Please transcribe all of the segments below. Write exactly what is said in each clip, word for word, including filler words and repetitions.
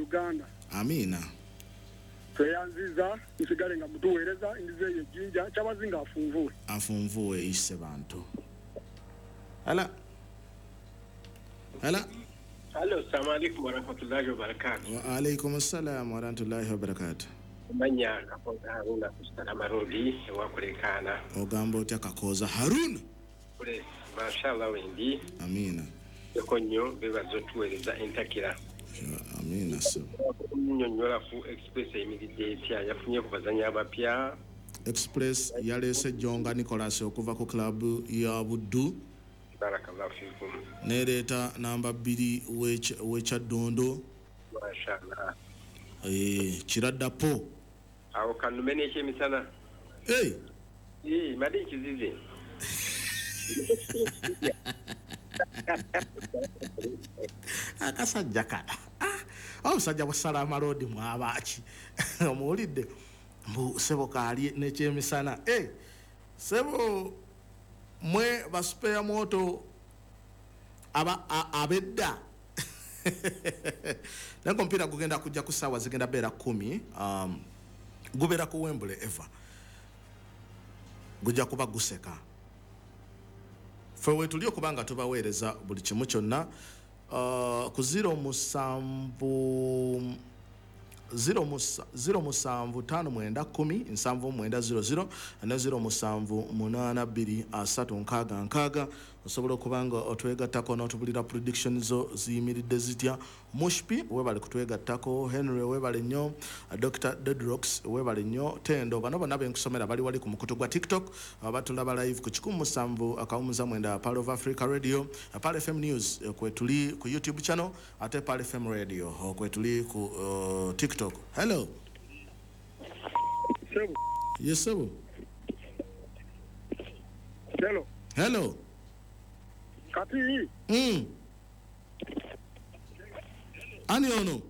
Uganda. Amina. Tweyanziza nsigale nga mutuweereza indize yejinja kyabazinga afunvuwe. Afunvuwe ise bantu. Hala. Hala. Hello, assalamu alaikum wa rahmatullahi wa barakatuh. Wa alaikum assalam wa rahmatullahi wa barakatuh. Manya kakoza Haruna kusala marodi wa kulekana. Ogamba otya kakoza Haruna? Kule mashallah wendi. Amina. Yakonyo bebazo tuweleza entakira. Amina so. Nyonyola ku express emidide etya yafunye kubazanya abapya. Express yalese Jonga Nicholas okuva ku club ya Buddu. Barakallahu fikum. Nereta namba biri wecha wecha dondo. Mashallah. Eh, Chiradda po. Awo kanumene eky'emisana. Hey. Eh, madi kizize. Akasajja kana. Ah, omusajja wa Salama Road mwabaaki. Omuwulidde. Mbu sebo kali n'ekyemisana. Eh, sebo mwe ba spare moto aba abedda. Nango mpira gugenda kujja ku sawa zigenda bera kumi. Um, gubera ku Wembley eva. Gujja kuba guseka. Fewe tulio kubanga tubaweereza buli kimu kyonna uh, ku zero musanvu zero musa zero musanvu tano mwenda kumi nsanvu mwenda zero zero na zero musanvu munana biri asatu nkaga nkaga osobola kubanga otwega tako n'otubulira prediction zo ziyimiridde zitya. Mushpi webale kutwega tako, Henry webale nnyo, Doctor Dedrox webale nnyo, Tendo bano bonna benkusomera bali wali ku mukutu gwa TikTok abatulaba live ku kikumu musanvu akawumuza mwenda Part of Africa Radio, Pal F M News kwetuli ku YouTube channel ate Pal F M Radio kwetuli ku uh, TikTok. Hello. Sebu. Yes, Sebu. Hello. Hello. Kati. Mm. Ani ono?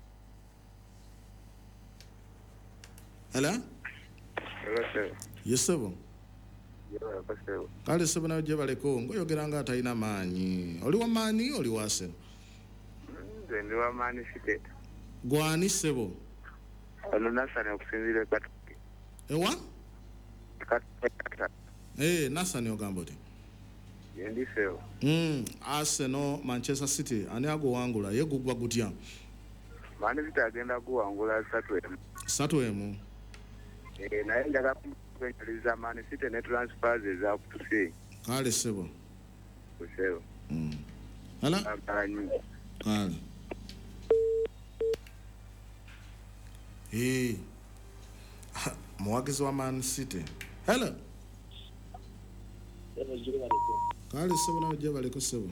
Hello? Hello, sir. Yes, Sebu. Yeah, sir. Kale Sebu na je baleko ngoyogeranga atalina maanyi. Oli wa maanyi oli wase? Nze ndi wa maanyi site. Gwani Sebu? Ono Nasani okusinzira kati. Ewa? Kati. Eh, Nasani ogamba oti. Yendi seo. Mm, Arsenal, Manchester City ani ago wangula yegugwa gutya. Mani zitagenda kuwangula satu emu. Satu emu. Eh, naye ndaga kukwekaliza Mani City ne transfers eza kutusi. Kale Sebu. Kuseo. Mm. Hala? Abanyi. Kale. Eh. Muwagizi wa Man City. Hello. Kale Sebu na je baleko Sebu.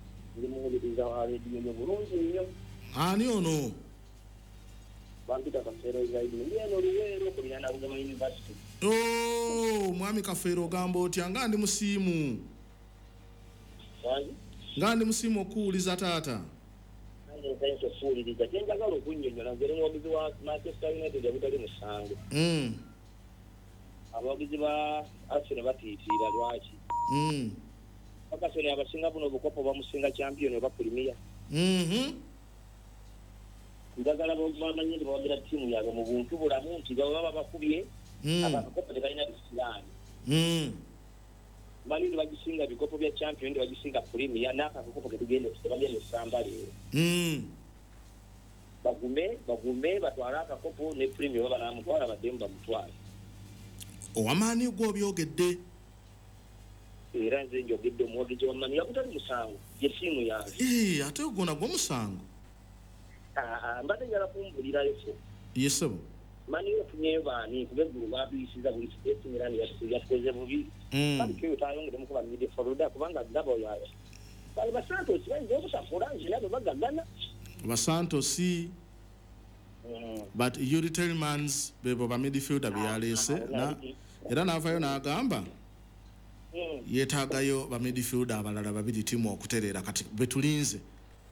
Ani ono? Bambita Kafero zaidi ndiyo Luwero kuliana Ugama University. Oh, mwami Kafero gambo oti angandi musimu. Wazi? Ngandi musimu okuuliza tata. Nje nze kuuliza jenga galo kunnyonnyola ngere n'omugizi wa Manchester United yabutali musango. Mm. Abagizi ba Arsenal batiitira lwaki? Mm. Bakasole abasinga buno bukopo bamusinga champion oba premier. Mhm. Ndagala bamanyi ndi bawagira timu yago mu buntu bulamu nti baba bakubye abakopo tebalina bisilani. Mm. Mali ndi bagisinga bikopo bya champion ndi bagisinga premier naka kopo ketugende kusababya sambali. Mm. Bagume bagume batwala akakopo ne premier baba namutwala bademba mutwala. Owamani gwo byogedde. Era nze njogedde omwogezi wamani yakutali musango yesimu yange. Eh, ate ogona gwo musango. Ah, mbadde njala kumbulira efo. Yesebo. Mani yofunyeyo baani kubegulu babiyisiza buli state mirani yakoze bubi. Kandi kiyo tayongere mukuba mide Florida kubanga ndabo yayo. Bali basantos banze okusafura nje nabo bagagana. Basantos mm. But Yuri Tillmans bebo ba midfielder byalese na era navayo nagamba mm. Yetagayo ba midfielder abalala babiri timu okuterera kati betulinze.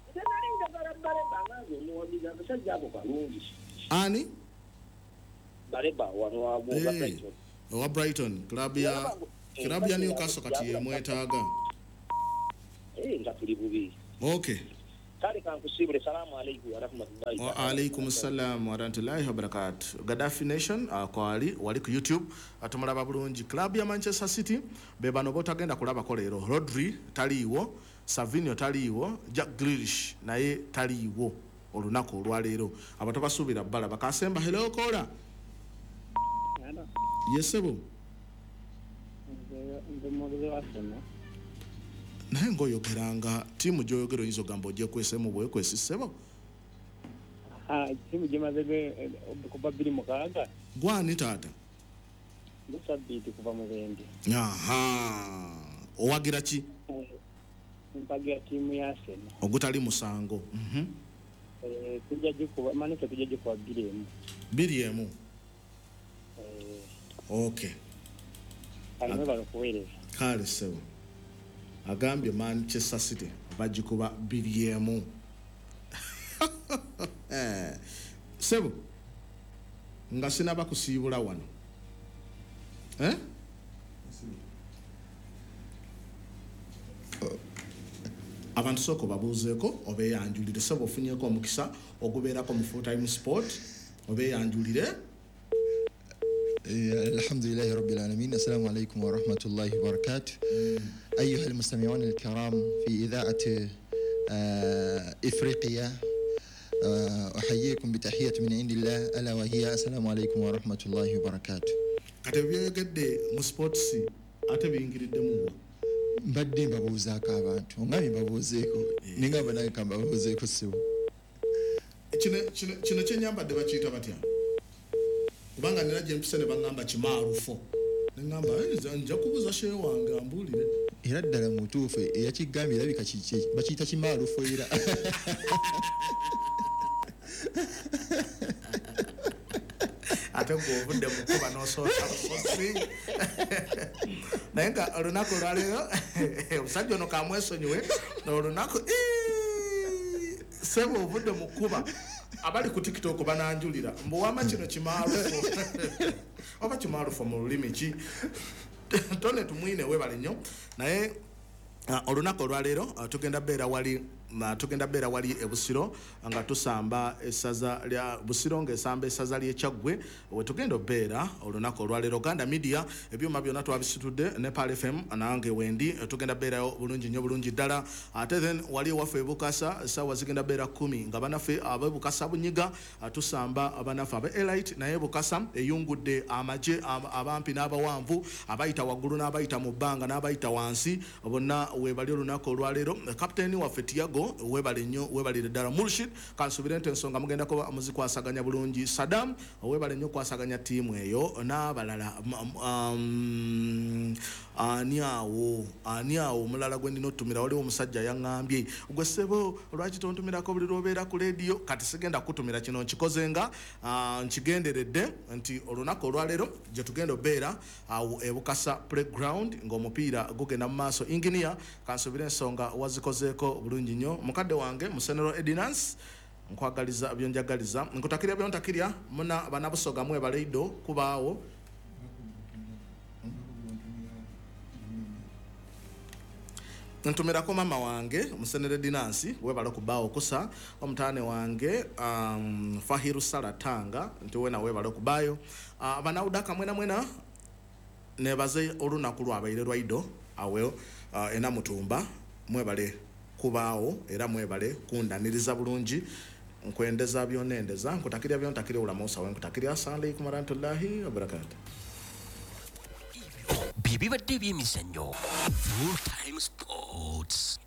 Ani? Bareba wano wa Brighton. Wa Brighton club ya club ya Newcastle kati yemwetaga. Eh, ngatuli bubi. Okay. kale kankusibule salamu alaykum wa rahmatullahi wa alaykum assalam wa rahmatullahi wa barakatuh. Gaddafi Nation akwali wali ku YouTube atumulaba bulungi club ya Manchester City bebano botagenda kulaba ko lero Rodri taliwo, Savinho taliwo, Jack Grealish naye taliwo olunaku olwaleero abantu basuubira bbala bakasemba. Hello kola yesebo naye ng'oyogeranga tiimu gy'oyogera oyinza ogamba ojje kwesemu bwe kwesisebo tiimu gyemaze kuva bbiri mukaaga gwani taata musabbiiti kuva mu bende. Aha, owagira ki? Mpagira tiimu ya Arsenal ogutali musango. Mhm. Eh, tujja gikuba manake tujja gikuba bbiri emu. Bbiri emu. Eh. Okay. Alime balo kuweereza. Kale sebo. Agambye Manchester City bagikuba bbiri emu. Eh. Sebo. Nga sinaba kusiibula wano. Eh? Abantu soko babuuzeeko obeeyanjulire sebo ofunyeeko omukisa ogubeerako mu full time sport obeeyanjulire. الحمد لله رب العالمين. السلام عليكم ورحمة الله وبركاته. أيها المستمعون الكرام في إذاعة إفريقيا أحييكم بتحية من عند الله ألا وهي السلام عليكم ورحمة الله وبركاته. Katebye gede mu sports ate bingiridde mu mbadde mbabuuzaako abantu ngambye mbabuuzeeko ningamba naye kamba babuuzeeko sebo kino kino kino kyenyambadde bakiyita batya kubanga nina gye mpise ne baŋŋamba kimaarufu ne ŋŋamba nja kubuuza shehe wange ambuulire era ddala mutuufu eyakigambye erabika bakiyita kimaarufu era ate gw'ovudde mu kuba n'osooka busosi naye nga olunaku olwaleero omusajja ono kamwesonyiwe olunaku sebo ovudde mu kuba abali ku TikTok bananjulira mbuwama kino kimaarufu oba kimaarufu mu lulimi ki tone tumwine webale nnyo naye olunaku olwaleero tugenda beera wali na tugenda beera wali ebusiro nga tusamba esaza lya busiro ng'esamba esaza ly'ekyaggwe we tugenda beera olunaku olwaleero Uganda Media ebyuma byonna twabisitudde ne Pal F M nange wendi tugenda beerayo bulungi nnyo bulungi ddala ate then wali waffe ebukasa essaawa zigenda beera kumi nga banaffe ab'ebukasa bunyiga tusamba abanaffe abe Elite naye bukasa eyungudde amagye abampi n'abawanvu abayita waggulu n'abayita mu bbanga n'abayita wansi bonna webali olunaku olwaleero kapiteeni waffe Tiago webale nnyo webalire ddala Murshid kansubire nti ensonga mugenda kuba muzikwasaganya bulungi Saddam webale nnyo kwasaganya tiimu eyo n'abalala ani awo ani awo omulala gwe ndina otumira waliwo omusajja yaŋŋambye gwe ssebo lwaki tontumirako buli lwobeera ku leediyo kati sigenda kutumira kino nkikoze nga nkigenderedde nti olunaku olwaleero gye tugenda obeera awo ebukasa playground ng'omupiira gugenda mu maaso engineer kansubire ensonga wazikozeeko bulungi nnyo mukadde wange Musenero Edinance nkwagaliza byonjagaliza nkutakirya byontakirya muna banabusoga mwe baleido kubaawo ntumirako mama wange Musenero Edinance webala kubaawo kusa omutane wange um, Fahiru Salatanga nti wena webala kubaayo uh, banawudaka mwena mwena nebaze olunaku lwabaire lwaido awe uh, ena mutumba mwebale kubaawo era mwebale kundaniriza bulungi nkwendeza byonendeza nkutakirya byontakirya ulamusa we nkutakirya assalamu alaykum warahmatullahi wabarakatuh. Bibi badde by'emizannyo Full Time Sports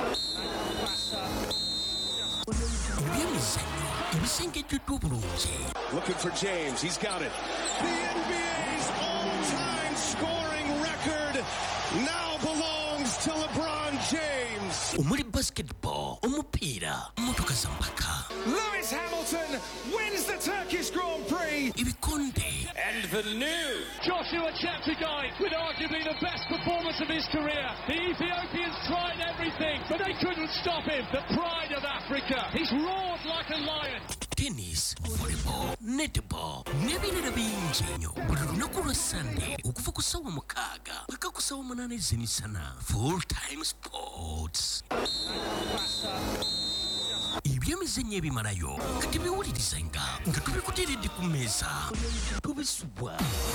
ebyemizannyo ebisengejjeddwa obulungi. Looking for James, he's got it. The N B A's all-time scoring record now belongs to LeBron James. Omuli basketball, omupiira, motoka za mpaka. Lewis Hamilton wins the Turkish Grand Prix. Ibikonde. And the new Joshua Cheptegei with arguably the best performance of his career. The Ethiopians tried everything, but they couldn't stop him. The pride of Africa. He's roared like a lion. Tennis, volleyball, netball, n'ebirala bingi nnyo buli lunaku lwa Sunday okuva ku ssaawa mukaaga paka ku ssaawa munaana ez'emisana. Full Time Sports. Ebyemizannyo ebimalayo kati biwulirizenga nga tubikuteeredde ku mmeeza tubisubwa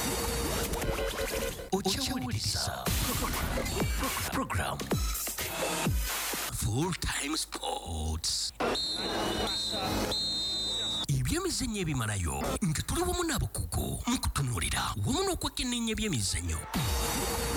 okyawuliriza program Full Time Sports. Ebyemizannyo ebimalayo nga tuli wamu n'abakugu mu kutunuulira wamu n'okwekenneenya ebyemizannyo